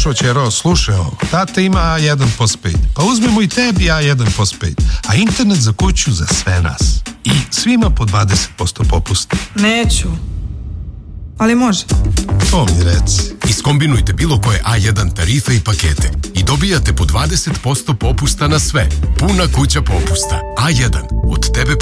Sašo, ćero, slušaj ovo. Tata ima A1 postpaid. Pa uzmemo i tebi A1 postpaid. A internet za kuću za sve nas. I svima po 20% popusta. Neću. Ali može. To mi reci. Iskombinujte bilo koje A1 tarife i pakete i dobijate po 20% popusta na sve. Puna kuća popusta. A1. Od tebe